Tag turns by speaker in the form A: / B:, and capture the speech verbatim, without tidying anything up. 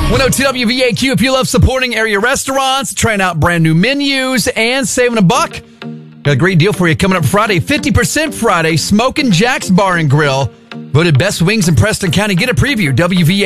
A: one oh two W V A Q. If you love supporting area restaurants, trying out brand new menus, and saving a buck, got a great deal for you coming up Friday. fifty percent Friday, Smokin' Jack's Bar and Grill. Voted best wings in Preston County. Get a preview, W V A